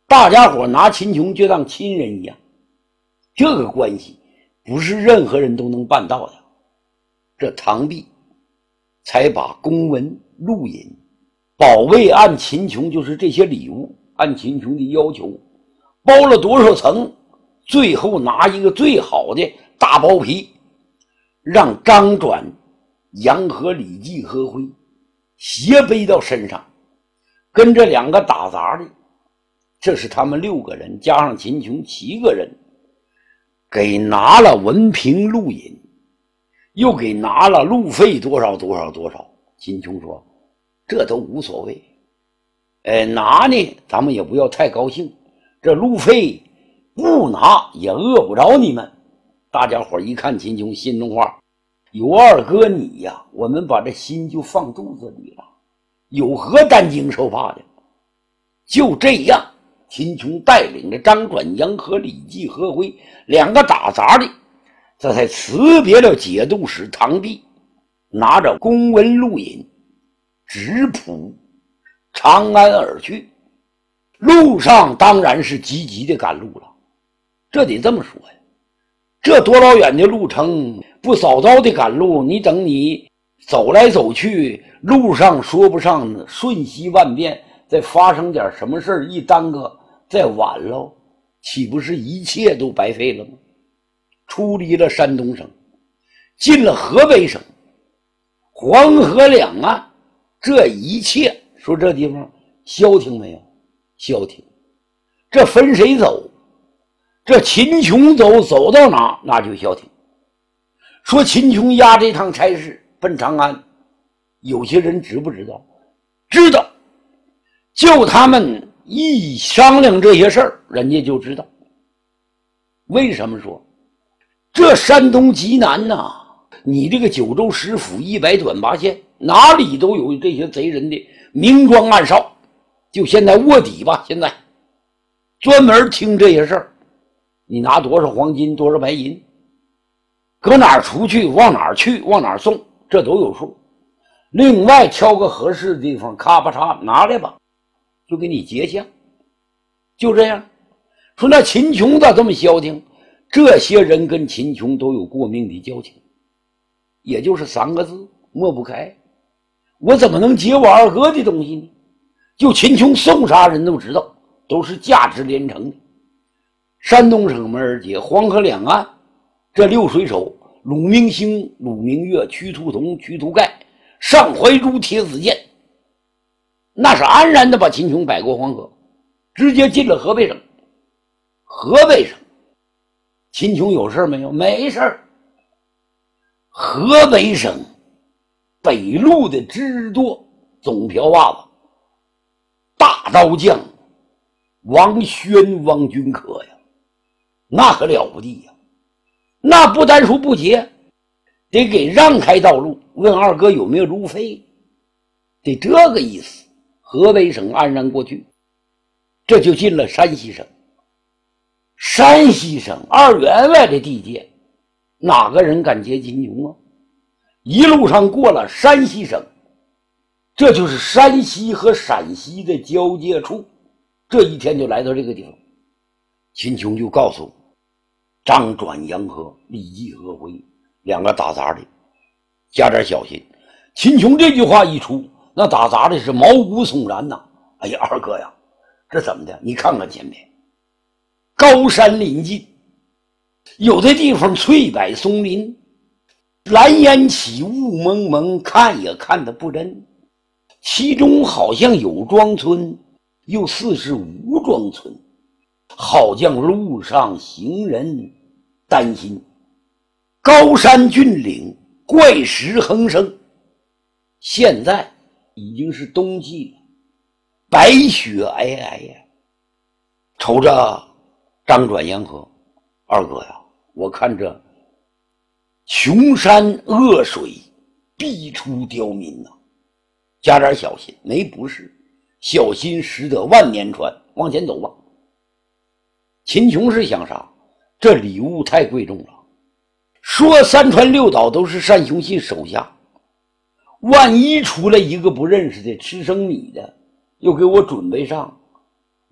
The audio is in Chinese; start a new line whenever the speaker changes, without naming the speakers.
大家伙拿秦琼就当亲人一样，这个关系不是任何人都能办到的。这唐弼才把公文录引宝贝按秦琼，就是这些礼物按秦琼的要求包了多少层，最后拿一个最好的大包皮让张转、杨和、李继、何辉斜背到身上，跟这两个打杂的，这是他们6个人加上秦琼7个人，给拿了文凭录引，又给拿了路费多少多少多少。秦琼说这都无所谓，拿呢咱们也不要太高兴，这路费不拿也饿不着你们。大家伙一看秦琼心中话，有二哥你呀，我们把这心就放肚子里了，有何担惊受怕的。就这样，秦琼带领着张转、杨和、李继、何辉2个打杂的，这才辞别了节度使唐弼，拿着公文录引直扑长安而去。路上当然是积极的赶路了，这得这么说呀，这多老远的路程，不早早的赶路，你等你走来走去，路上说不上瞬息万变，再发生点什么事一耽搁再晚了，岂不是一切都白费了吗？出离了山东省，进了河北省，黄河两岸，这一切说这地方消停没有？消停。这分谁走？这秦琼走到哪那就消停。说秦琼押这趟差事奔长安，有些人知不知道？知道。就他们一商量这些事儿，人家就知道。为什么说这山东极南呐，你这个九州10府100短8县，哪里都有这些贼人的明装暗哨，就现在卧底吧，现在专门听这些事儿，你拿多少黄金多少白银，搁哪儿出去往哪儿去往哪儿送，这都有数。另外挑个合适的地方，咔吧嚓拿来吧，就给你结项。就这样说，那秦琼咋这么消停？这些人跟秦琼都有过命的交情，也就是3个字，抹不开。我怎么能结我二哥的东西呢？就秦琼送啥人都知道，都是价值连城的。山东省门而结，黄河两岸这6水手，鲁明星、鲁明月、屈突同、屈突盖、上怀珠、铁子健，那是安然的把秦琼摆过黄河，直接进了河北省。河北省秦琼有事没有？没事。河北省北路的知多总瓢把子大刀匠王宣、王君可呀，那可了不地呀！那不单说不结，得给让开道路，问二哥有没有路费，得这个意思。河北省安然过去，这就进了山西省。山西省2员外的地界，哪个人敢接秦琼啊？一路上过了山西省，这就是山西和陕西的交界处。这一天就来到这个地方，秦琼就告诉张转、杨和、李继、何辉2个打杂的加点小心。秦琼这句话一出，那打杂的是毛骨悚然呐！哎呀，二哥呀，这怎么的？你看看前面高山临近，有的地方翠柏松林，蓝烟起雾蒙蒙，看也看得不真。其中好像有庄村，又似是无庄村，好将路上行人担心。高山峻岭，怪石横生。现在已经是冬季了，白雪皑皑呀。瞅着张转、杨和，二哥呀，我看这穷山恶水必出刁民呐，加点小心，没不是，小心驶得万年船，往前走吧。秦琼是想啥？这礼物太贵重了，说3川6岛都是单雄信手下，万一出来一个不认识的吃生米的，又给我准备上，